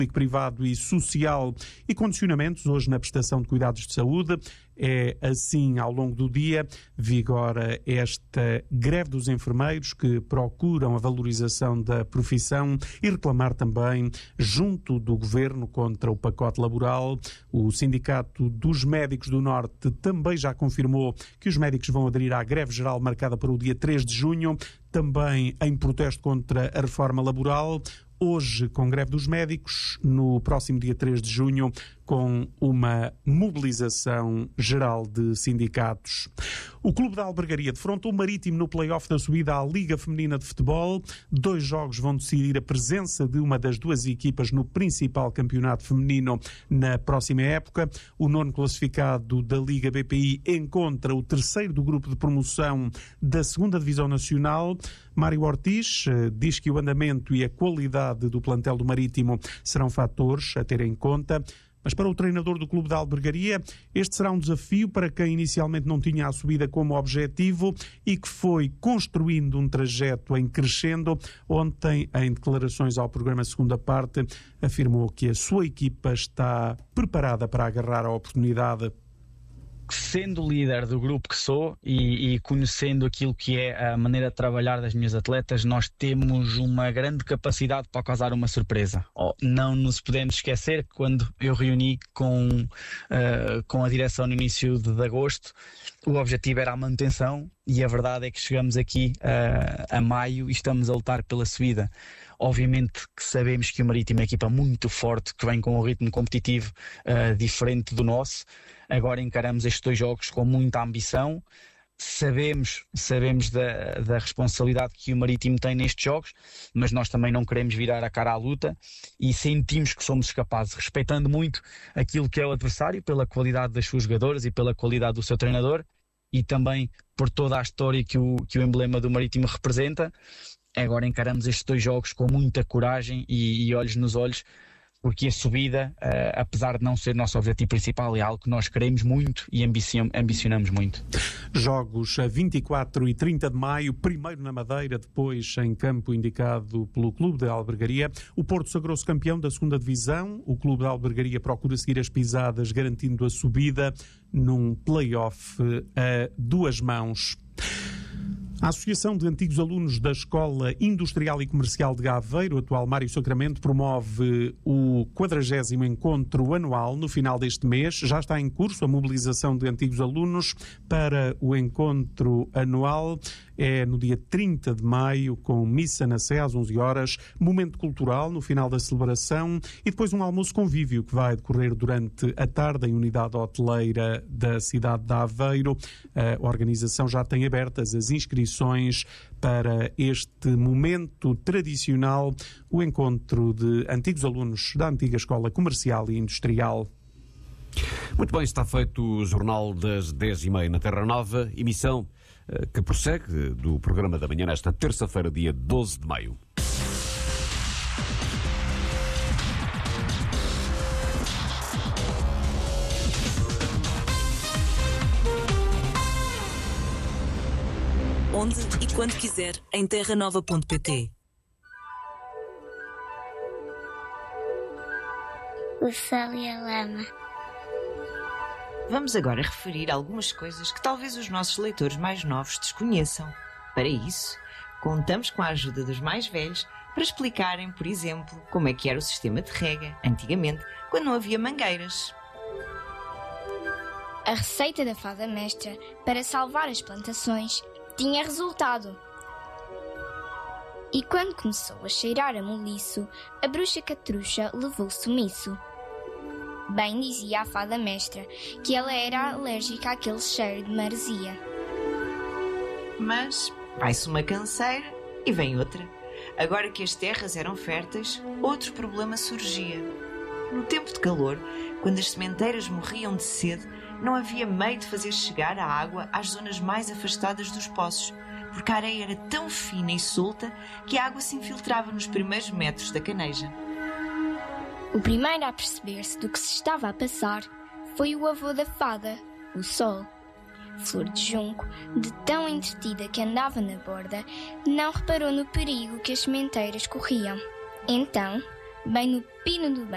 privado e social e condicionamentos hoje na prestação de cuidados de saúde. É assim ao longo do dia. Vigora esta greve dos enfermeiros que procuram a valorização da profissão e reclamar também junto do Governo contra o pacote laboral. O Sindicato dos Médicos do Norte também já confirmou que os médicos vão aderir à greve geral marcada para o dia 3 de junho, também em protesto contra a reforma laboral. Hoje com greve dos médicos, no próximo dia 3 de junho com uma mobilização geral de sindicatos. O Clube da Albergaria defrontou o Marítimo no play-off da subida à Liga Feminina de Futebol. 2 jogos vão decidir a presença de uma das duas equipas no principal campeonato feminino na próxima época. O 9º classificado da Liga BPI encontra o 3º do grupo de promoção da 2ª Divisão Nacional. Mário Ortiz diz que o andamento e a qualidade do plantel do Marítimo serão fatores a ter em conta. Mas para o treinador do Clube da Albergaria, este será um desafio para quem inicialmente não tinha a subida como objetivo e que foi construindo um trajeto em crescendo. Ontem, em declarações ao programa Segunda Parte, afirmou que a sua equipa está preparada para agarrar a oportunidade. Sendo líder do grupo que sou e conhecendo aquilo que é a maneira de trabalhar das minhas atletas, nós temos uma grande capacidade para causar uma surpresa. Não nos podemos esquecer que quando eu reuni com a direção no início de agosto, o objetivo era a manutenção e a verdade é que chegamos aqui a maio e estamos a lutar pela subida. Obviamente que sabemos que o Marítimo é uma equipa muito forte, que vem com um ritmo competitivo diferente do nosso. Agora encaramos estes 2 jogos com muita ambição. Sabemos da responsabilidade que o Marítimo tem nestes jogos, mas nós também não queremos virar a cara à luta e sentimos que somos capazes, respeitando muito aquilo que é o adversário, pela qualidade das suas jogadoras e pela qualidade do seu treinador e também por toda a história que o emblema do Marítimo representa. Agora encaramos estes 2 jogos com muita coragem e olhos nos olhos, porque a subida, apesar de não ser nosso objetivo principal, é algo que nós queremos muito e ambicionamos muito. Jogos a 24 e 30 de maio, primeiro na Madeira, depois em campo indicado pelo Clube da Albergaria. O Porto sagrou-se campeão da 2ª Divisão. O Clube da Albergaria procura seguir as pisadas, garantindo a subida num play-off a 2 mãos. A Associação de Antigos Alunos da Escola Industrial e Comercial de Aveiro, atual Mário Sacramento, promove o 40º encontro anual no final deste mês. Já está em curso a mobilização de antigos alunos para o encontro anual. É no dia 30 de maio, com missa na Sé às 11 horas, momento cultural no final da celebração e depois um almoço convívio que vai decorrer durante a tarde em unidade hoteleira da cidade de Aveiro. A organização já tem abertas as inscrições para este momento tradicional, o encontro de antigos alunos da antiga Escola Comercial e Industrial. Muito bem, está feito o Jornal das 10h30 na Terra Nova, emissão que prossegue do programa da manhã nesta terça-feira, dia 12 de maio. Onde e quando quiser, em terranova.pt. O sol e a lama. Vamos agora referir algumas coisas que talvez os nossos leitores mais novos desconheçam. Para isso, contamos com a ajuda dos mais velhos para explicarem, por exemplo, como é que era o sistema de rega antigamente, quando não havia mangueiras. A receita da fada mestra para salvar as plantações tinha resultado. E quando começou a cheirar a moliço, a bruxa Catruxa levou sumiço. Bem dizia a fada mestra que ela era alérgica àquele cheiro de maresia. Mas vai-se uma canseira e vem outra. Agora que as terras eram férteis, outro problema surgia. No tempo de calor, quando as sementeiras morriam de sede, não havia meio de fazer chegar a água às zonas mais afastadas dos poços, porque a areia era tão fina e solta que a água se infiltrava nos primeiros metros da caneja. O primeiro a perceber-se do que se estava a passar foi o avô da fada, o Sol. Flor de Junco, de tão entretida que andava na borda, não reparou no perigo que as sementeiras corriam. Então, bem no pino do